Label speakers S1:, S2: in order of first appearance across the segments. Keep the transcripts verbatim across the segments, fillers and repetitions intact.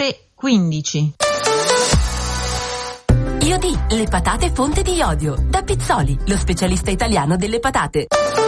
S1: ore quindici.
S2: Iodi, le patate fonte di iodio. Da Pizzoli, lo specialista italiano delle patate.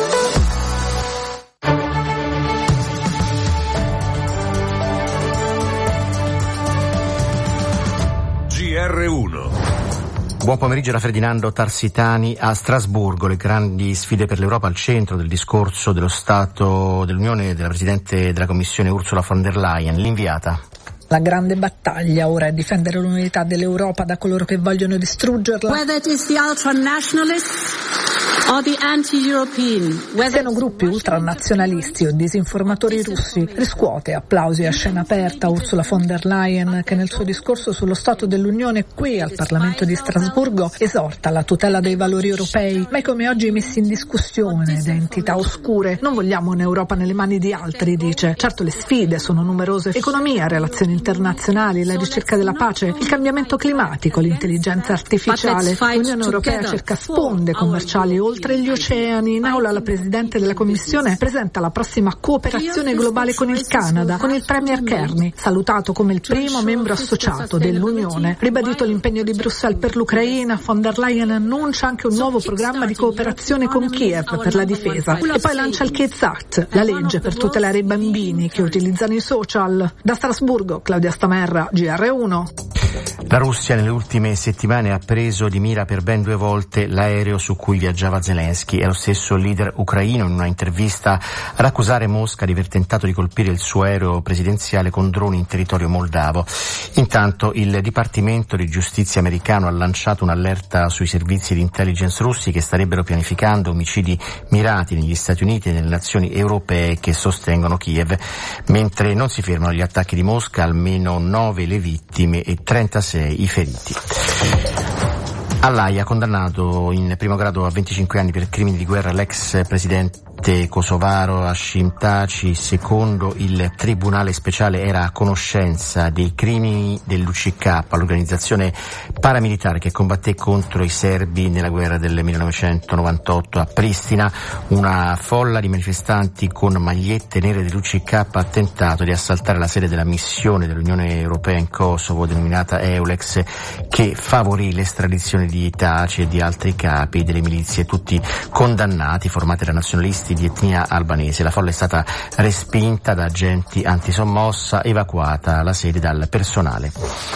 S3: G R uno.
S4: Buon pomeriggio da Ferdinando Tarsitani a Strasburgo. Le grandi sfide per l'Europa al centro del discorso dello Stato dell'Unione della Presidente della Commissione Ursula von der Leyen, l'inviata.
S5: La grande battaglia ora è difendere l'unità dell'Europa da coloro che vogliono distruggerla.
S6: Whether it is the ultranationalists or the anti-European,
S5: siano gruppi ultranazionalisti o disinformatori russi, riscuote applausi a scena aperta Ursula von der Leyen, che nel suo discorso sullo Stato dell'Unione qui al Parlamento di Strasburgo esorta alla tutela dei valori europei, mai come oggi messi in discussione da entità oscure. Non vogliamo un'Europa nelle mani di altri, dice. Certo, le sfide sono numerose: economia, relazioni internazionali, la ricerca della pace, il cambiamento climatico, l'intelligenza artificiale. L'Unione Europea cerca sponde commerciali oltre gli oceani. In aula la Presidente della Commissione presenta la prossima cooperazione globale con il Canada, con il Premier Kearney, salutato come il primo membro associato dell'Unione. Ribadito l'impegno di Bruxelles per l'Ucraina, von der Leyen annuncia anche un nuovo programma di cooperazione con Kiev per la difesa e poi lancia il Kids Act, la legge per tutelare i bambini che utilizzano i social. Da Strasburgo, Claudia Stamerra, G R uno.
S4: La Russia nelle ultime settimane ha preso di mira per ben due volte l'aereo su cui viaggiava Zelensky. È lo stesso leader ucraino in una intervista ad accusare Mosca di aver tentato di colpire il suo aereo presidenziale con droni in territorio moldavo. Intanto il Dipartimento di Giustizia americano ha lanciato un'allerta sui servizi di intelligence russi che starebbero pianificando omicidi mirati negli Stati Uniti e nelle nazioni europee che sostengono Kiev. Mentre non si fermano gli attacchi di Mosca, almeno nove le vittime e trentasei i feriti. All'Aia, condannato in primo grado a venticinque anni per crimini di guerra l'ex presidente kosovaro Hashim Thaçi. Secondo il Tribunale Speciale era a conoscenza dei crimini dell'U C K, l'organizzazione paramilitare che combatté contro i serbi nella guerra del millenovecentonovantotto a Pristina. Una folla di manifestanti con magliette nere dell'U C K ha tentato di assaltare la sede della missione dell'Unione Europea in Kosovo, denominata Eulex, che favorì l'estradizione di Thaçi e di altri capi delle milizie, tutti condannati, formate da nazionalisti di etnia albanese. La folla è stata respinta da agenti antisommossa, evacuata la sede dal personale.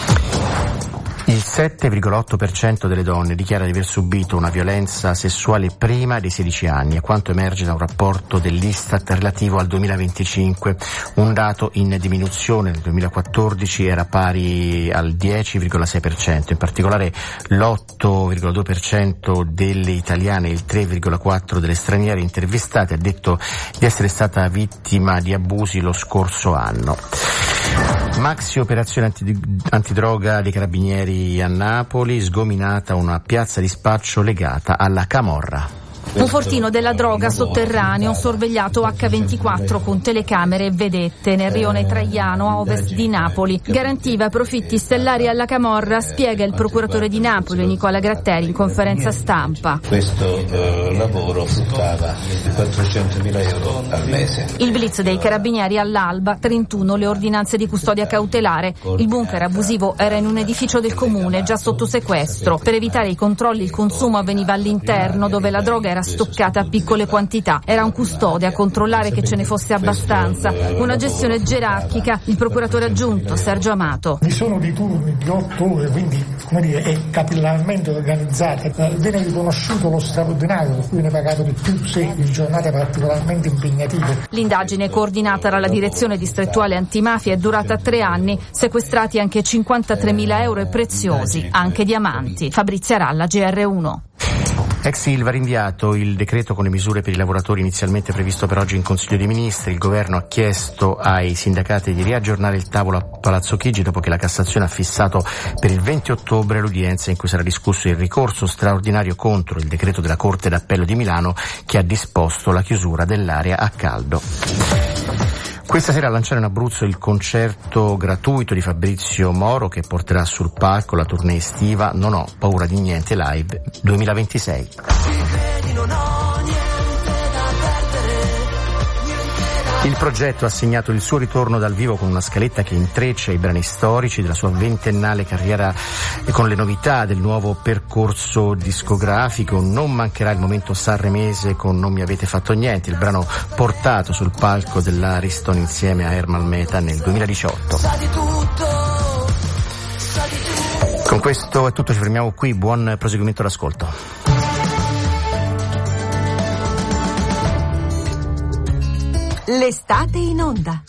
S4: Il sette virgola otto per cento delle donne dichiara di aver subito una violenza sessuale prima dei sedici anni, a quanto emerge da un rapporto dell'Istat relativo al duemilaventicinque. Un dato in diminuzione. Nel duemilaquattordici era pari al dieci virgola sei per cento. In particolare l'otto virgola due per cento delle italiane e il tre virgola quattro per cento delle straniere intervistate ha detto di essere stata vittima di abusi lo scorso anno. Maxi operazione antidroga dei carabinieri a Napoli, sgominata una piazza di spaccio legata alla camorra.
S7: Un fortino della droga sotterraneo sorvegliato acca ventiquattro con telecamere e vedette nel rione Traiano a ovest di Napoli. Garantiva profitti stellari alla camorra, spiega il procuratore di Napoli Nicola Gratteri in conferenza stampa.
S8: Questo eh, lavoro fruttava quattrocentomila euro al mese.
S7: Il blitz dei carabinieri all'alba, trentuno le ordinanze di custodia cautelare. Il bunker abusivo era in un edificio del comune già sotto sequestro. Per evitare i controlli il consumo avveniva all'interno, dove la droga era stoccata a piccole quantità. Era un custode a controllare che ce ne fosse abbastanza. Una gestione gerarchica. Il procuratore aggiunto Sergio Amato.
S9: Vi sono dei turni di otto ore, quindi come dire, è capillarmente organizzata. Viene riconosciuto lo straordinario, per cui viene pagato di più se in giornate particolarmente impegnative.
S7: L'indagine coordinata dalla direzione distrettuale antimafia è durata tre anni. Sequestrati anche cinquantatremila euro e preziosi, anche diamanti. Fabrizia Ralla, G R uno.
S4: Ex Ilva, rinviato il decreto con le misure per i lavoratori inizialmente previsto per oggi in Consiglio dei Ministri. Il governo ha chiesto ai sindacati di riaggiornare il tavolo a Palazzo Chigi dopo che la Cassazione ha fissato per il venti ottobre l'udienza in cui sarà discusso il ricorso straordinario contro il decreto della Corte d'Appello di Milano che ha disposto la chiusura dell'area a caldo. Questa sera a lanciare in Abruzzo il concerto gratuito di Fabrizio Moro che porterà sul palco la tournée estiva Non ho paura di niente live duemilaventisei. Il progetto ha segnato il suo ritorno dal vivo con una scaletta che intreccia i brani storici della sua ventennale carriera e con le novità del nuovo percorso discografico. Non mancherà il momento sanremese con Non mi avete fatto niente, il brano portato sul palco dell'Ariston insieme a Ermal Meta nel duemiladiciotto. Con questo è tutto, ci fermiamo qui, buon proseguimento d'ascolto.
S2: L'estate in onda.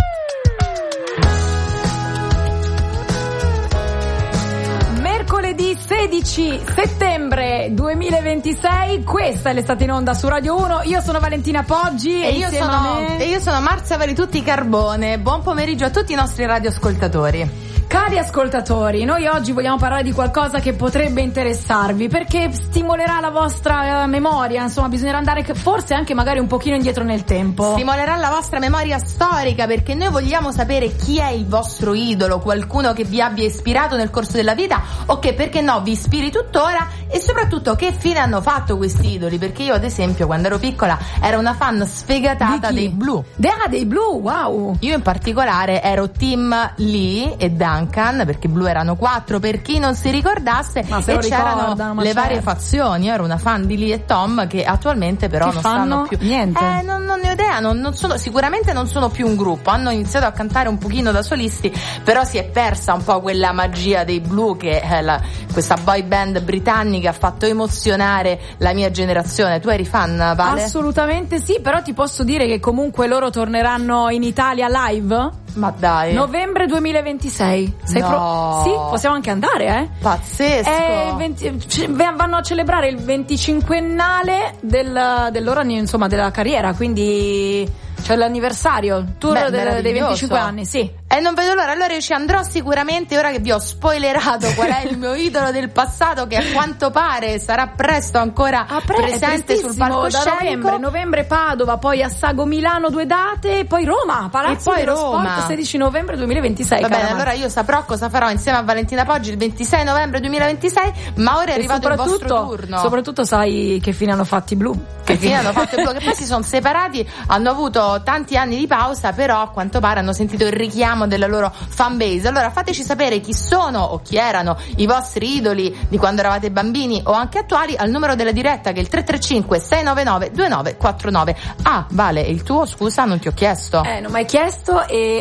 S1: Mercoledì sedici settembre duemilaventisei, questa è l'estate in onda su Radio uno. Io sono Valentina Poggi e,
S10: e, io, sono, e io sono Marzia Valitutti Carbone. Buon pomeriggio a tutti i nostri radioascoltatori.
S1: Cari ascoltatori, noi oggi vogliamo parlare di qualcosa che potrebbe interessarvi, perché stimolerà la vostra memoria, insomma bisognerà andare forse anche magari un pochino indietro nel tempo.
S10: Stimolerà la vostra memoria storica, perché noi vogliamo sapere chi è il vostro idolo, qualcuno che vi abbia ispirato nel corso della vita o che, perché no, vi ispiri tuttora, e soprattutto che fine hanno fatto questi idoli, perché io ad esempio quando ero piccola ero una fan sfegatata dei Blue.
S1: Ah, dei Blue, wow!
S10: Io in particolare ero team Lee e Duncan, perché Blue erano quattro, per chi non si ricordasse,
S1: ma se
S10: e
S1: lo
S10: c'erano le
S1: certo.
S10: varie fazioni. Io ero una fan di Lee e Tom, che attualmente però
S1: che
S10: non
S1: fanno?
S10: stanno più.
S1: Niente.
S10: Eh, non, non ne ho idea, non, non sono, sicuramente non sono più un gruppo, hanno iniziato a cantare un pochino da solisti, però si è persa un po' quella magia dei Blue, che è la, questa boy band britannica ha fatto emozionare la mia generazione. Tu eri fan, Vale?
S1: Assolutamente sì, però ti posso dire che comunque loro torneranno in Italia live.
S10: Ma dai.
S1: Novembre duemilaventisei. Sei
S10: no.
S1: pro- sì, possiamo anche andare, eh?
S10: Pazzesco.
S1: Eh, venti vanno a celebrare il venticinquennale del, del loro anno, insomma, della carriera, quindi c'è l'anniversario, il tour
S10: Beh,
S1: del, dei venticinque anni, sì.
S10: E non vedo l'ora, allora io ci andrò sicuramente, ora che vi ho spoilerato qual è il mio idolo del passato, che a quanto pare sarà presto ancora
S1: ah, pre-
S10: presente sul palcoscenico.
S1: Novembre, novembre Padova, poi Assago Milano due date, e poi Roma, Palazzo
S10: e poi
S1: dello
S10: Roma.
S1: Sport, sedici novembre duemilaventisei.
S10: Va bene,
S1: Caramano.
S10: allora io saprò cosa farò insieme a Valentina Poggi il ventisei novembre duemilaventisei, ma ora è
S1: e
S10: arrivato il vostro turno.
S1: Soprattutto sai che fine hanno fatto i Blu.
S10: Che fine hanno fatto i Blu, che poi si sono separati, hanno avuto tanti anni di pausa, però a quanto pare hanno sentito il richiamo della loro fanbase. Allora fateci sapere chi sono o chi erano i vostri idoli di quando eravate bambini o anche attuali al numero della diretta, che è il tre tre cinque sei nove nove due nove quattro nove. Ah, Vale, il tuo, scusa, non ti ho chiesto.
S1: Eh, non mi hai chiesto e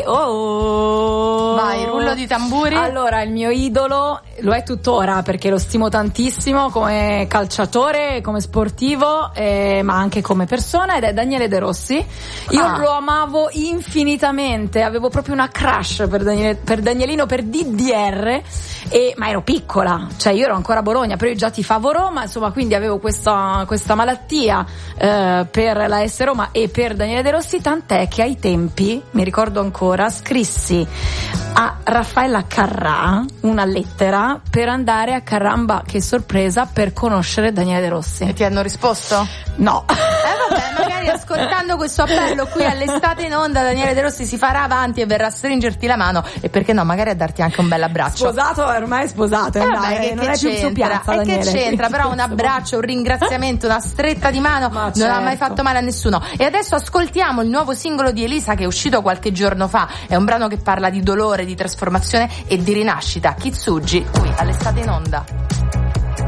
S1: oh.
S10: Vai, rullo di tamburi.
S1: Allora, il mio idolo lo è tuttora, perché lo stimo tantissimo come calciatore, come sportivo, eh, ma anche come persona, ed è Daniele De Rossi. Io
S10: ah.
S1: lo amavo infinitamente, avevo proprio una crush per, Daniele, per Danielino, per D D R, e, ma ero piccola, cioè io ero ancora a Bologna, però io già tifavo Roma, insomma, quindi avevo questa, questa malattia eh, per la S Roma e per Daniele De Rossi, tant'è che ai tempi, mi ricordo ancora, scrissi a Raffaella Carrà una lettera per andare a Carramba, che sorpresa, per conoscere Daniele De Rossi.
S10: E ti hanno risposto?
S1: No.
S10: Eh vabbè, magari ascoltando questo appello qui all'estate in onda, Daniele De Rossi si farà avanti e verrà a stringerti la mano, e perché no, magari a darti anche un bel abbraccio.
S1: Sposato, ormai è sposato,
S10: eh
S1: dai,
S10: vabbè, che,
S1: non
S10: che
S1: è più su piazza,
S10: e
S1: Daniele,
S10: che c'entra, però un abbraccio, un ringraziamento, una stretta di mano
S1: ma
S10: non
S1: certo.
S10: ha mai fatto male a nessuno. E adesso ascoltiamo il nuovo singolo di Elisa, che è uscito qualche giorno fa. È un brano che parla di dolore, di trasformazione e di rinascita. Kitsugi, qui all'estate in onda.